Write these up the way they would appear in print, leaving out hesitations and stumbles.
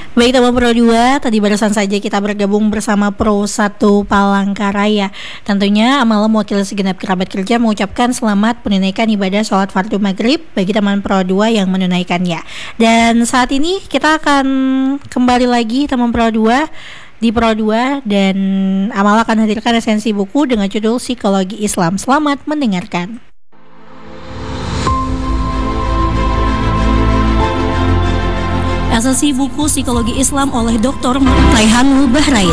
Baik teman Pro 2, tadi barusan saja kita bergabung bersama Pro 1 Palangkaraya. Tentunya Amalam mewakili segenap kerabat kerja mengucapkan selamat menunaikan ibadah sholat fardu maghrib bagi teman Pro 2 yang menunaikannya. Dan saat ini kita akan kembali lagi teman Pro 2 di Pro 2 dan Amal akan hadirkan esensi buku dengan judul Psikologi Islam. Selamat mendengarkan. Esensi buku Psikologi Islam oleh Dr. Raihanul Bahrain.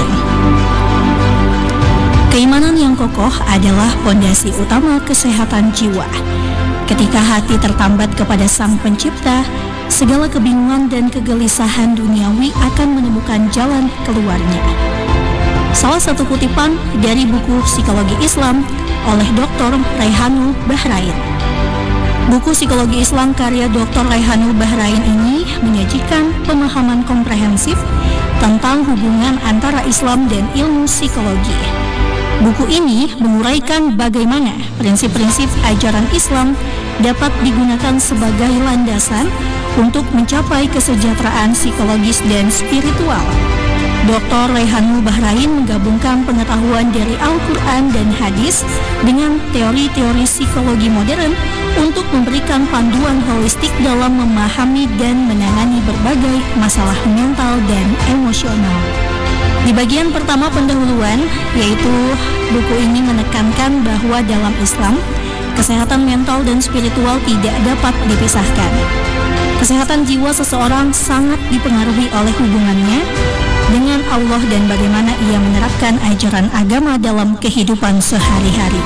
Keimanan yang kokoh adalah fondasi utama kesehatan jiwa. Ketika hati tertambat kepada Sang Pencipta, segala kebingungan dan kegelisahan duniawi akan menemukan jalan keluarnya. Salah satu kutipan dari buku Psikologi Islam oleh Dr. Raihanul Bahrain. Buku Psikologi Islam karya Dr. Raihanul Bahrain ini menyajikan pemahaman komprehensif tentang hubungan antara Islam dan ilmu psikologi. Buku ini menguraikan bagaimana prinsip-prinsip ajaran Islam dapat digunakan sebagai landasan untuk mencapai kesejahteraan psikologis dan spiritual. Dr. Raihanul Bahrain menggabungkan pengetahuan dari Al-Quran dan hadis dengan teori-teori psikologi modern untuk memberikan panduan holistik dalam memahami dan menangani berbagai masalah mental dan emosional. Di bagian pertama pendahuluan, yaitu buku ini menekankan bahwa dalam Islam, kesehatan mental dan spiritual tidak dapat dipisahkan. Kesehatan jiwa seseorang sangat dipengaruhi oleh hubungannya dengan Allah dan bagaimana ia menerapkan ajaran agama dalam kehidupan sehari-hari.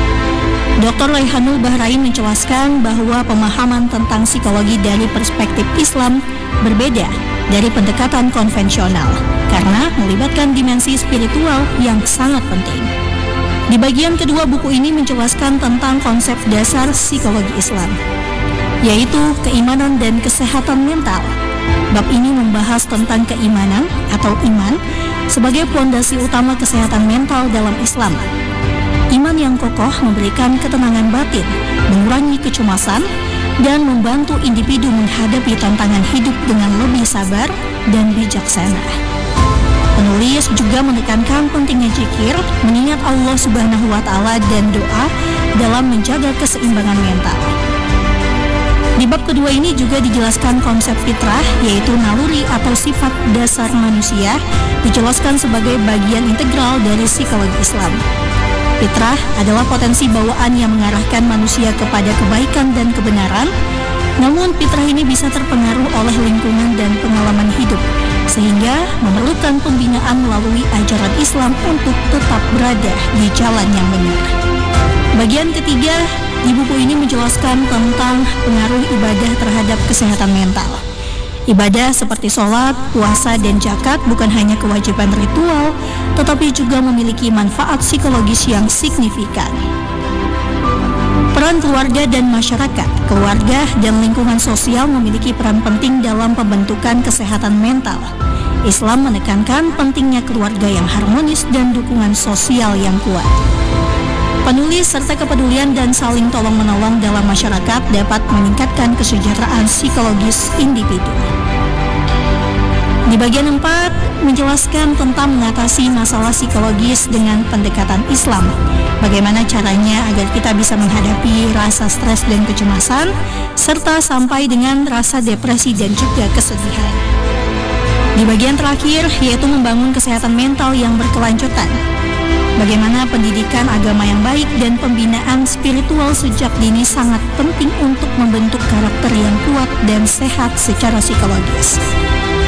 Dr. Raihanul Bahrain menjelaskan bahwa pemahaman tentang psikologi dari perspektif Islam berbeda dari pendekatan konvensional karena melibatkan dimensi spiritual yang sangat penting. Di bagian kedua buku ini menjelaskan tentang konsep dasar psikologi Islam, yaitu keimanan dan kesehatan mental. Bab ini membahas tentang keimanan atau iman sebagai fondasi utama kesehatan mental dalam Islam. Iman yang kokoh memberikan ketenangan batin, mengurangi kecemasan, dan membantu individu menghadapi tantangan hidup dengan lebih sabar dan bijaksana. Penulis juga menekankan pentingnya zikir, mengingat Allah Subhanahu wa Ta'ala dan doa dalam menjaga keseimbangan mental. Di bab kedua ini juga dijelaskan konsep fitrah, yaitu naluri atau sifat dasar manusia, dijelaskan sebagai bagian integral dari psikologi Islam. Fitrah adalah potensi bawaan yang mengarahkan manusia kepada kebaikan dan kebenaran, namun fitrah ini bisa terpengaruh oleh lingkungan dan pengalaman hidup, sehingga memerlukan pembinaan melalui ajaran Islam untuk tetap berada di jalan yang benar. Bagian ketiga di buku ini menjelaskan tentang pengaruh ibadah terhadap kesehatan mental. Ibadah seperti sholat, puasa, dan zakat bukan hanya kewajiban ritual, tetapi juga memiliki manfaat psikologis yang signifikan. Peran keluarga dan masyarakat, keluarga dan lingkungan sosial memiliki peran penting dalam pembentukan kesehatan mental. Islam menekankan pentingnya keluarga yang harmonis dan dukungan sosial yang kuat. Penulis serta kepedulian dan saling tolong-menolong dalam masyarakat dapat meningkatkan kesejahteraan psikologis individu. Di bagian 4, menjelaskan tentang mengatasi masalah psikologis dengan pendekatan Islam. Bagaimana caranya agar kita bisa menghadapi rasa stres dan kecemasan, serta sampai dengan rasa depresi dan juga kesedihan. Di bagian terakhir, yaitu membangun kesehatan mental yang berkelanjutan. Bagaimana pendidikan agama yang baik dan pembinaan spiritual sejak dini sangat penting untuk membentuk karakter yang kuat dan sehat secara psikologis.